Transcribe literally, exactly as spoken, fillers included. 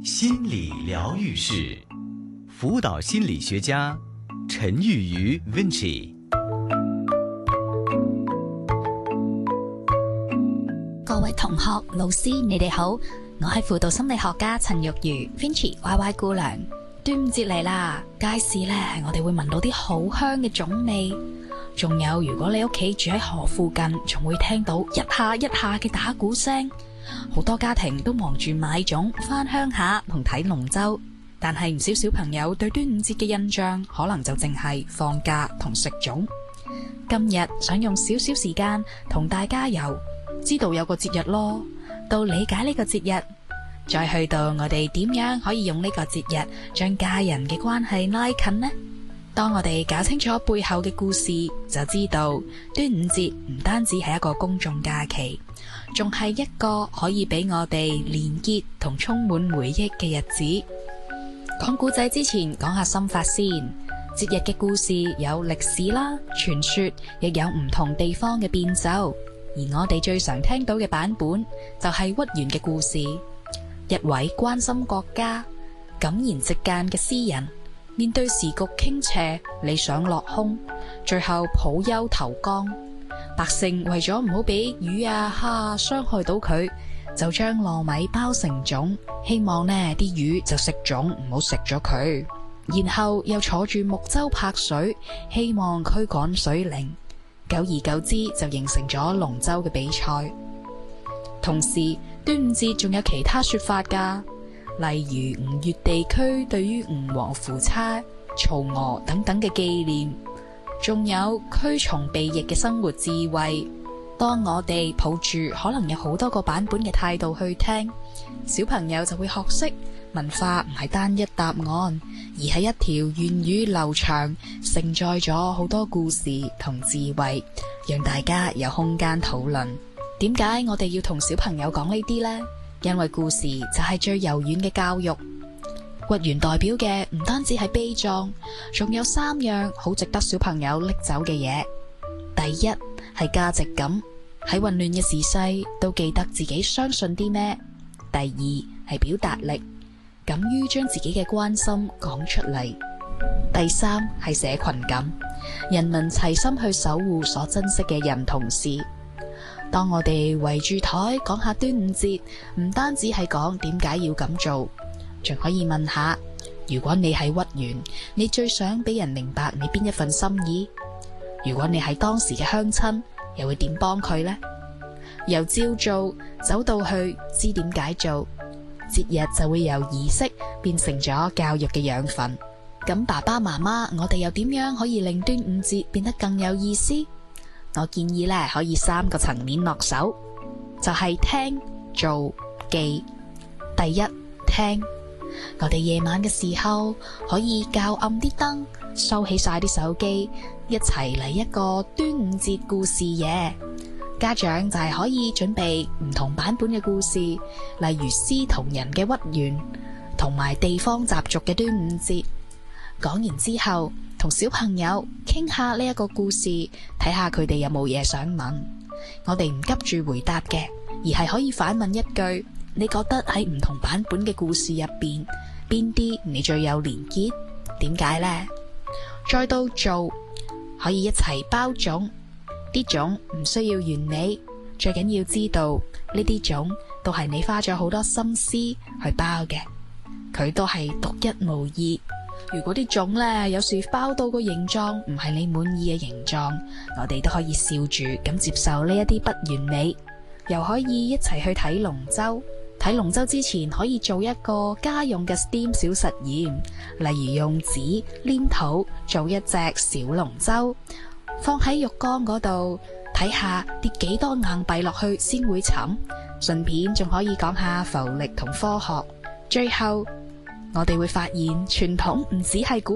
心理療癒室，輔導心理學家陳玉瑜 Vinci。 各位同學、老師，你哋好，我係輔導心理學家陳玉瑜 Vinci Y Y 姑娘。端午節嚟啦，街市呢，我哋會聞到啲好香嘅粽味，仲有如果你屋企住喺河附近，仲會聽到一下一下嘅打鼓聲。好多家庭都忙住買粽返鄉下同睇龍舟，但係唔少小朋友對端午節嘅印象可能就淨係放假同食粽。今日想用少少時間同大家由知道有個節日咯，到理解呢個節日，再去到我哋點樣可以用呢個節日將家人嘅關係拉近呢？當我哋搞清楚背後嘅故事，就知道端午節唔單止係一個公眾假期，仲係一個可以俾我哋連結同充滿回憶嘅日子。講故仔之前，講下心法先。節日嘅故事有歷史啦、傳說，亦有唔同地方嘅變奏。而我哋最常聽到嘅版本就係屈原嘅故事。一位關心國家、敢言直諫嘅詩人，面對時局傾斜、理想落空，最後抱憂投江。百姓為咗唔好俾魚啊蝦啊傷害到佢，就將糯米包成粽，希望呢啲魚就食粽，唔好食咗佢。然後又坐住木舟拍水，希望驅趕水靈。久而久之就形成咗龍舟嘅比賽。同時，端午節仲有其他說法噶，例如吳越地區對於吳王夫差、曹娥等等嘅紀念，仲有驅蟲避疫嘅生活智慧。當我哋抱住可能有好多個版本嘅態度去聽，小朋友就會學識文化唔係單一答案，而係一條源遠流長、承載咗好多故事同智慧，讓大家有空間討論。點解我哋要同小朋友講呢啲呢？因為故事就係最柔軟嘅教育。屈原代表嘅唔單止係悲壯，仲有三樣好值得小朋友拎走嘅嘢。第一係價值感，喺混亂嘅時勢都記得自己相信啲咩。第二係表達力，敢於將自己嘅關心講出嚟。第三係社群感，人民齊心去守護所珍惜嘅人同事。當我哋圍住台講下端午節，唔單止係講點解要咁做，仲可以問下，如果你係屈原，你最想俾人明白你邊一份心意？如果你係當時嘅鄉親，又會點幫佢呢？由照做走到去知點解做，節日就會由儀式變成咗教育嘅養分。咁爸爸媽媽，我哋又點樣可以令端午節變得更有意思？我建議咧，可以三個層面落手，就係聽、做、記。第一，聽，我哋夜晚嘅時候可以較暗啲燈，收起晒啲手機，一齊嚟一個端午節故事夜。家長就係可以準備唔同版本嘅故事，例如詩同人嘅屈原，同埋地方習俗嘅端午節。講完之後，同小朋友傾下呢一個故事，睇下佢哋有冇嘢想問。我哋唔急住回答嘅，而係可以反問一句：你覺得喺唔同版本嘅故事入邊，邊啲你最有連結？點解呢？再到做，可以一齊包粽。啲粽唔需要完美，最緊要知道呢啲粽都係你花咗好多心思去包嘅，佢都係獨一無二。如果啲粽呢，有時包到個形狀唔係你滿意嘅形狀，我哋都可以笑住咁接受呢一啲不完美。又可以一齊去睇龍舟，睇龍舟之前可以做一個家用嘅 STEAM 小實驗，例如用紙黏土做一隻小龍舟，放喺浴缸嗰度，睇下跌幾多硬幣落去先會沉，順便仲可以講下浮力同科學。最後我哋會發現傳統唔只係古